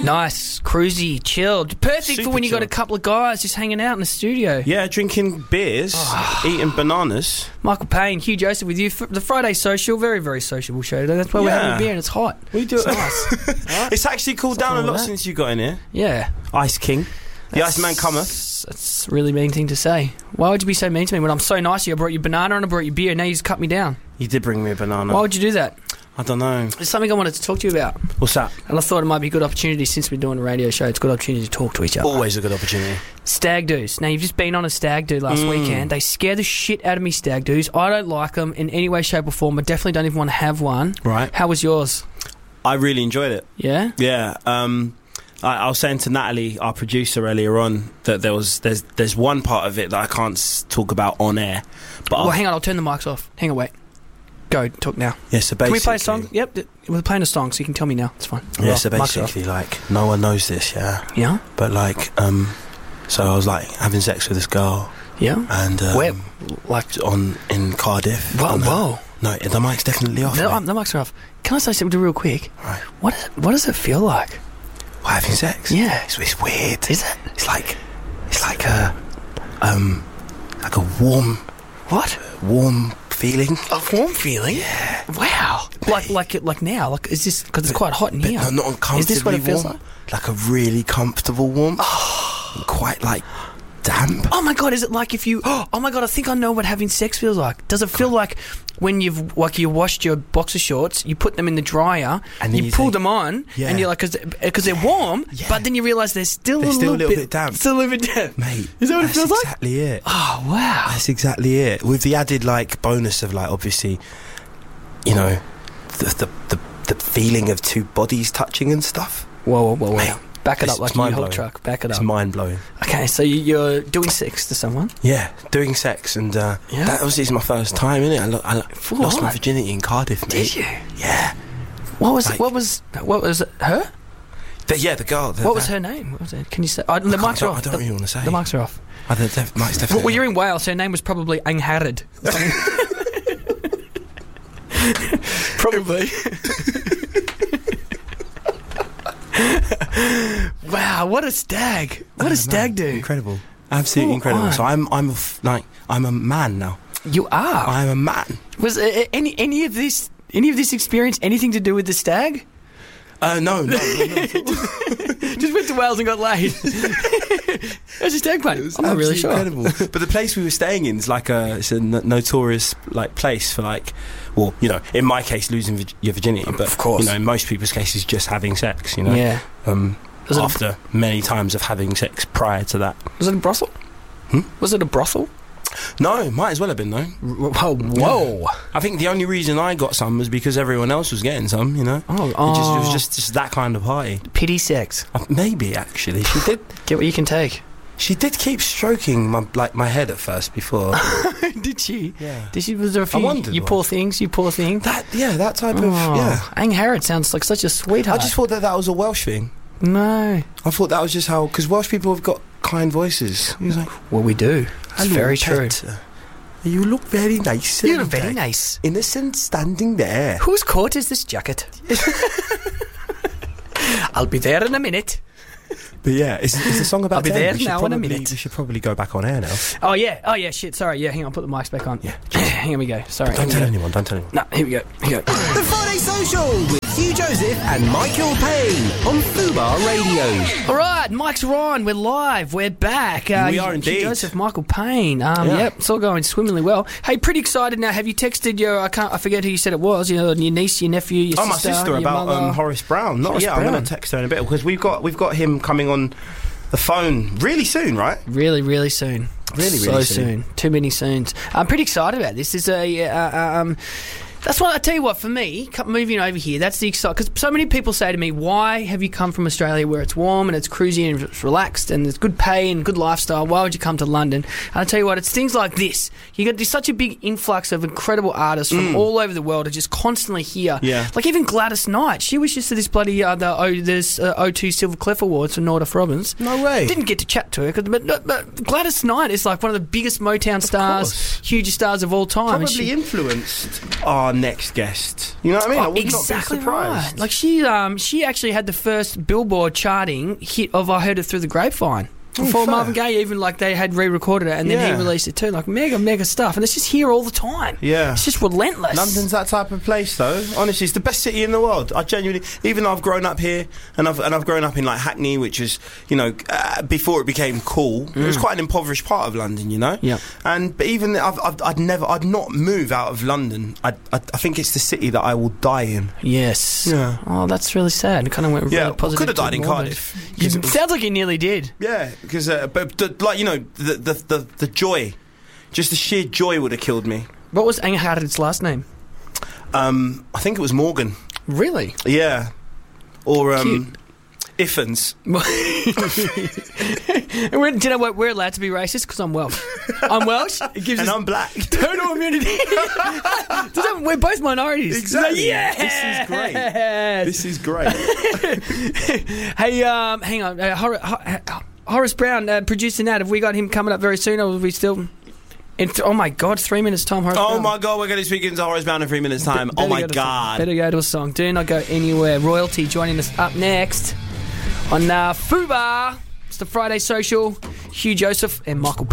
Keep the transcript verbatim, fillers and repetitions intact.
Nice, cruisy, chilled. Perfect Super for when you got a chilled. couple of guys just hanging out in the studio. Yeah, drinking beers, eating bananas. Michael Payne, Hugh Joseph with you. F- the Friday Social, very, very sociable show today. That's why we're Yeah. having a beer and it's hot. We do It's it. nice. It's actually cooled down a wrong lot with that. since you got in here. Yeah. Ice King. The That's- Iceman cometh. That's a really mean thing to say. Why would you be so mean to me when I'm so nice to you? I brought you banana and I brought you beer. Now you just cut me down. You did bring me a banana. Why would you do that? I don't know. There's something I wanted to talk to you about. What's that? And I thought it might be a good opportunity since we're doing a radio show. It's a good opportunity to talk to each other. Always a good opportunity. Stag doos. Now, you've just been on a stag do last Mm. weekend. They scare the shit out of me, stag doos. I don't like them in any way, shape or form. I definitely don't even want to have one. Right. How was yours? I really enjoyed it. Yeah? Yeah. Um, I, I was saying to Natalie, our producer, earlier on, that there was there's there's one part of it that I can't s- talk about on air. But Well, I'll- hang on. I'll turn the mics off. Hang on, wait. Go, talk now. yeah, so basically, Can we play a song? Yep, th- we're playing a song, so you can tell me now. It's fine. Yeah, Well, so mics are off. basically, like, no one knows this, yeah. Yeah? But like, um, so I was like having sex with this girl, Yeah? and um, Where? Like, on in Cardiff. whoa, on the- whoa. No, the mic's definitely off. No, mate. um, the mics are off. Can I say something real quick? Right. What, is it, what does it feel like? What, having sex? Yeah. It's, it's weird. Is it? It's like, it's like a, um, like a warm, What? warm feeling. A warm feeling? Yeah. Wow. Like, like, like now? Like, is this because it's quite hot in But here? no, not uncomfortably Is this what it feels warm. like? Like a really comfortable warmth. Quite like damp. Oh my god, is it like if you? Oh my god, I think I know what having sex feels like. Does it feel like when you've like you washed your boxer shorts, you put them in the dryer, And then you, you pull think- them on, Yeah. and you're like, because they're warm, Yeah. but then you realise they're still They're a still little, a little bit damp. Still a little bit damp, Mate, Is that what it that's feels like? exactly it. Oh wow. That's exactly it. With the added like bonus of like obviously, you know, the the the, the feeling of two bodies touching and stuff. Whoa, whoa, whoa, whoa. Mate, Back it it's- up like it's a New mind-blowing. Hulk truck. Back it It's up. mind blowing. Okay, so you- you're doing sex to someone. Yeah, doing sex and uh, Yeah. that was it's my first time, innit? I, lo- I lo- Full lost on. my virginity in Cardiff, mate. Did you? Yeah. What was Like- what was what was it? Her? The, yeah, the girl. The, What was that- her name? What was it? Can you say? Oh, the I can't- mics I are don't, off. I don't the, really want to say. the mics are off. Oh, the def- mic's definitely. Well, well, you're in Wales. Her name was probably Angharad. Probably. Wow, what a stag! What Oh, a stag man, do! Incredible, absolutely Full incredible. on. So I'm, I'm a f- like, I'm a man now. You are. I'm a man. Was uh, any any of this any of this experience anything to do with the stag? Uh, no, no, no, no. Just went to Wales and got laid. How's your stag party? I'm not really Absolutely sure. Incredible. But the place we were staying in is like a, it's a n- notorious like place for like, well, you know, in my case, losing vir- your virginity, but Of course. you know, in most people's cases, just having sex. You know, Yeah. um, Was it a- after many times of having sex prior to that. Was it a brothel? Hmm? Was it a brothel? No, might as well have been though. Whoa, whoa. I think the only reason I got some was because everyone else was getting some. You know, Oh, it, just, it was oh. just, just that kind of party. Pity sex. Uh, Maybe actually, she did. Get what you can take. She did keep stroking my like my head at first before. Did she? Yeah. Did she? Was there a few? wondered You why. poor things. You poor thing. That yeah, that type of Oh, yeah. Angharad sounds like such a I sweetheart. just thought that that was a Welsh thing. no. I thought that was just how, because Welsh people have got kind voices. He was like, Well, we do. It's "Hello, very true. pet. You look very nice. You look and, very uh, nice. Innocent standing there. Whose coat is this jacket? I'll be there in a minute. But yeah, it's, it's a song about I'll be them. there we should now in a probably, minute. We should probably go back on air now. Oh yeah. Oh yeah. Shit. Sorry. Yeah. Hang on. Put the mics back on. Yeah. Here we go. Sorry. Don't Here tell we go. anyone, don't tell anyone. No. Here we go. Here we go. The Friday Social with Hugh Joseph and Michael Payne on Fubar Radio. All right, Mike's Ryan. We're live. We're back. Uh, We are Hugh indeed. Joseph, Michael Payne. Um, Yeah. Yep, it's all going swimmingly well. Hey, pretty excited now. Have you texted your? I can't. I forget who you said it was. You know, your niece, your nephew, your Oh, my sister, sister your about mother? um, Horace Brown. Not Horace yet. I'm Brown. going to text her in a bit because we've got we've got him coming on the phone really soon, right? Really, really soon. Really, so really soon. soon. Too many soons. I'm pretty excited about this. This is a. Uh, um, That's what I tell you what. For me, co- moving over here, that's the exciting. Because so many people say to me, "Why have you come from Australia, where it's warm and it's cruisy and it's relaxed and there's good pay and good lifestyle? Why would you come to London?" And I tell you what, it's things like this. You got there's such a big influx of incredible artists from all over the world are just constantly here. Yeah. Like even Gladys Knight, she was just at this bloody uh, the oh, this uh, O two Silver Clef Awards for Nordoff Robbins. No way. Didn't get to chat to her, 'cause- but, but, but Gladys Knight is like one of the biggest Motown stars, course. hugest stars of all time. and Probably she- influenced our next guest. You know what I mean? Oh, I would exactly not be surprised. right. Like she, um, she actually had the first Billboard charting hit of "I Heard It Through the Grapevine." Before fair. Marvin Gaye, even like they had re-recorded it and then Yeah. he released it too. Like mega, mega stuff, and it's just here all the time. Yeah. It's just relentless. London's that type of place, though. Honestly, it's the best city in the world. I genuinely, even though I've grown up here, and I've and I've grown up in like Hackney, which is, you know, uh, before it became cool, it was quite an impoverished part of London, you know. Yep. And but even I've, I've I'd never, I'd not move out of London. I I I think it's the city that I will die in. Yes. Yeah. Oh, that's really sad. It kind of went really Yeah, positive. could have to died in morbid. Cardiff. You, 'Cause it was- sounds like you nearly did. Yeah, because uh, but the, like you know the, the the the joy, just the sheer joy would have killed me. What was Anghart's last name? Um, I think it was Morgan. Really? Yeah, or um, Cute. Iffens. And we're, do you know what? We're allowed to be racist because I'm Welsh. I'm Welsh. It gives And us I'm black. total immunity. Does that- we're both minorities. Exactly. Yes! This is great. This is great. Hey, um, hang on. Uh, Hor- Hor- Horace Brown, uh, producer Nat, have we got him coming up very soon, or will we still... In th- oh, my God, three minutes time, Horace Oh Brown. my God, we're going to speak into Horace Brown in three minutes' time. Be- oh better my go to a song. God. Better go to a song. Do not go anywhere. Royalty joining us up next on uh, Fubar. It's the Friday Social. Hugh Joseph and Michael Payne.